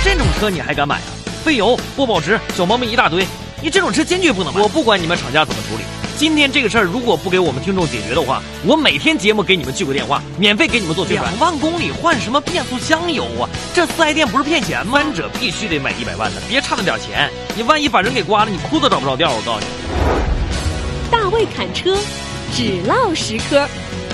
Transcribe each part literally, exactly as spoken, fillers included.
这种车你还敢买啊？费油、不保值、小毛病一大堆，你这种车坚决不能买。我不管你们厂家怎么处理，今天这个事儿如果不给我们听众解决的话，我每天节目给你们聚个电话，免费给你们做宣传。两万公里换什么变速箱油啊？这四 S 店不是骗钱吗？三者必须得买一百万的，别差那点钱，你万一把人给刮了，你裤子找不着调。我告诉你， 大卫侃车，只唠实科。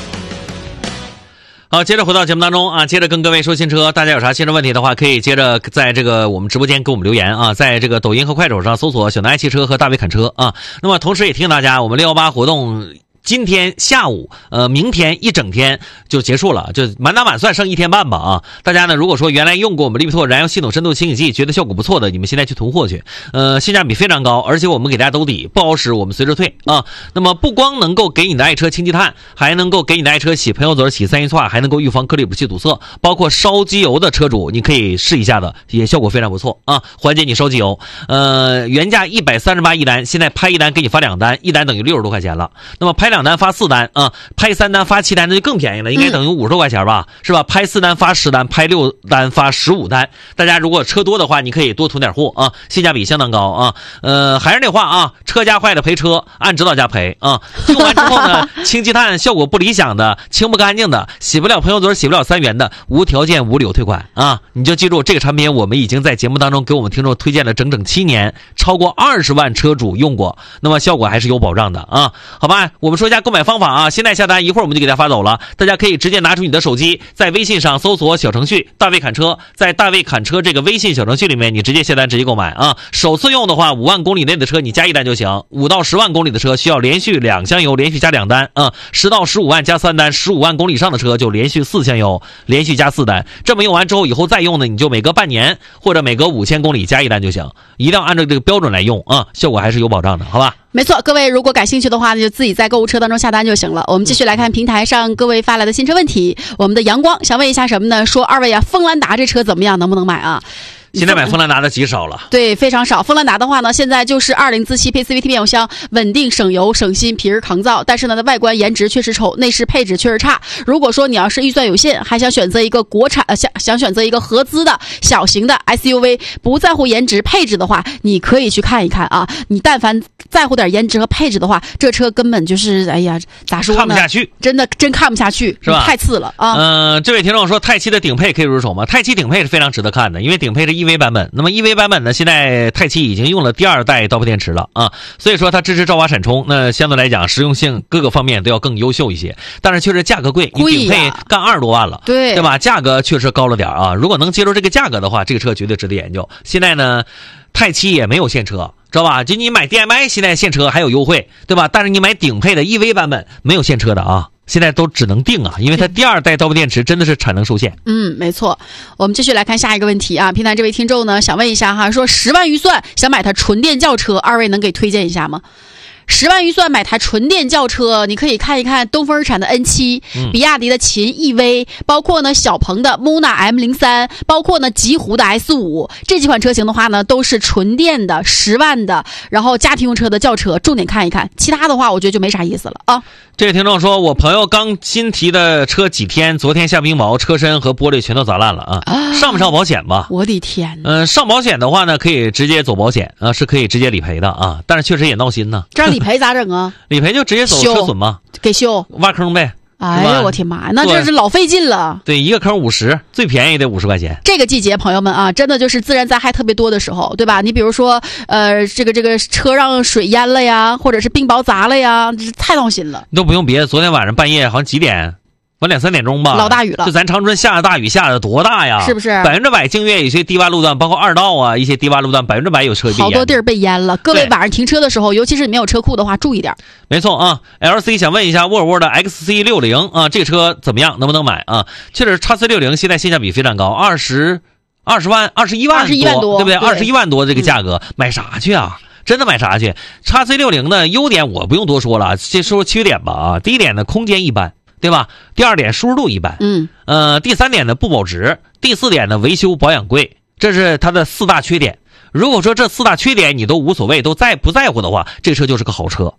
好，接着回到节目当中啊，接着跟各位说新车，大家有啥新车问题的话，可以接着在这个我们直播间给我们留言啊，在这个抖音和快手上搜索小南爱汽车和大卫侃车啊。那么同时也提醒大家，我们六一八活动今天下午，呃，明天一整天就结束了，就满打满算剩一天半吧啊！大家呢，如果说原来用过我们利比拓燃油系统深度清洗剂，觉得效果不错的，你们现在去囤货去，呃，性价比非常高，而且我们给大家兜底，不好使我们随时退啊。那么不光能够给你的爱车清积碳，还能够给你的爱车洗喷油嘴、洗三元刷，还能够预防颗粒补气堵塞，包括烧机油的车主，你可以试一下的，也效果非常不错啊，缓解你烧机油。呃，原价一百三十八一单，现在拍一单给你发两单，一单等于六十多块钱了。那么拍两单发四单啊，拍三单发七单那就更便宜了，应该等于五十多块钱吧，嗯、是吧？拍四单发十单，拍六单发十五单。大家如果车多的话，你可以多囤点货啊，性价比相当高啊。呃，还是那话啊，车家坏了赔车，按指导价赔啊。用完之后呢，清积碳效果不理想的、清不干净的、洗不了喷油嘴、洗不了三元的，无条件无理由退款啊！你就记住，这个产品我们已经在节目当中给我们听众推荐了整整七年，超过二十万车主用过，那么效果还是有保障的啊。好吧，我们说一下购买方法啊，现在下单一会儿我们就给大家发走了，大家可以直接拿出你的手机，在微信上搜索小程序大卫侃车，在大卫侃车这个微信小程序里面，你直接下单直接购买啊。首次用的话，五万公里内的车你加一单就行，五到十万公里的车需要连续两箱油，连续加两单啊。十到十五万加三单，十五万公里以上的车就连续四箱油，连续加四单。这么用完之后，以后再用呢，你就每隔半年或者每隔五千公里加一单就行，一定要按照这个标准来用啊，效果还是有保障的，好吧？ 没错，各位如果感兴趣的话呢，就自己在购物车当中下单就行了。我们继续来看平台上各位发来的新车问题。我们的阳光想问一下什么呢？说二位啊，锋兰达这车怎么样，能不能买啊？ 现在买锋兰达的极少了， 对，非常少。锋兰达的话呢，现在就是二零自吸配 C V T 变速箱，稳定、省油、省心、皮实抗造。但是呢，外观颜值确实丑，内饰配置确实差。如果说你要是预算有限，还想选择一个国产，呃、想想选择一个合资的小型的 S U V， 不在乎颜值配置的话，你可以去看一看啊。你但凡在乎点颜值和配置的话，这车根本就是，哎呀，咋说呢？ 看不下去， 真的真看不下去， 是吧？ 太次了啊！ 嗯、呃，这位听众说，泰七的顶配可以入手吗？泰七顶配是非常值得看的，因为顶配是 E V 版本。那么 E V 版本呢，现在泰七已经用了第二代刀片电池了啊，所以说它支持兆瓦闪充，那相对来讲实用性各个方面都要更优秀一些，但是确实价格贵，你顶配干二十多万了， 对对吧？价格确实高了点啊，如果能接受这个价格的话，这个车绝对值得研究。现在呢，泰七也没有现车，知道吧？就你买 D M I 现在现车还有优惠，对吧？但是你买顶配的 E V 版本没有现车的啊。现在都只能定啊，因为它第二代刀片电池真的是产能受限。 嗯，没错。我们继续来看下一个问题啊，平台这位听众呢想问一下哈，说十万预算想买台纯电轿车，二位能给推荐一下吗？十万预算买台纯电轿车，你可以看一看东风日产的 N 七、嗯、比亚迪的秦 E V， 包括呢小鹏的 Mona M 零三， 包括呢极狐的 S 五， 这几款车型的话呢都是纯电的十万的，然后家庭用车的轿车，重点看一看，其他的话我觉得就没啥意思了啊。 这位听众说，我朋友刚新提的车几天，昨天下冰雹，车身和玻璃全都砸烂了啊，啊上不上保险吧？ 我的天！ 嗯、呃，上保险的话呢，可以直接走保险啊，是可以直接理赔的啊，但是确实也闹心呢。 这样理赔咋整啊？ 理赔就直接走车损嘛， 给修挖坑呗。 哎呀，我天妈呀，那这是老费劲了。 对，一个坑五十，最便宜得五十块钱。 这个季节，朋友们啊，真的就是自然灾害特别多的时候，对吧？你比如说，呃，这个这个车让水淹了呀，或者是冰雹砸了呀，这太闹心了。 你都不用别的，昨天晚上半夜好像几点？晚两三点钟吧， 老大雨了。 就咱长春下的大雨下的多大呀？ 是不是？ 百分之百净月有些低洼路段，包括二道啊，一些低洼路段，百分之百有车被淹。 好多地儿被淹了。各位晚上停车的时候，尤其是你没有车库的话，注意点。 没错啊 ，L C 想问一下沃尔沃的 X C 六十 啊，这个车怎么样？能不能买啊？确实 X C 六十 现在性价比非常高，二十二十万、二十一万多， 二十一万多， 对不对？二十一万多这个价格， 嗯、 买啥去啊？真的买啥去 ？X C 六十 呢，优点我不用多说了，先说缺点吧啊。第一点呢，空间一般。对吧？第二点，舒适度一般。 嗯， 呃，第三点呢，不保值。第四点呢，维修保养贵。这是它的四大缺点。如果说这四大缺点你都无所谓，都在不在乎的话，这车就是个好车。